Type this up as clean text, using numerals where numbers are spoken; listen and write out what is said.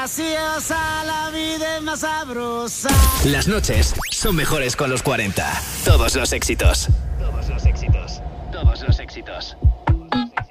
graciosa, la vida es más sabrosa. Las noches son mejores con los 40. Todos los éxitos. Todos los éxitos. Todos los éxitos.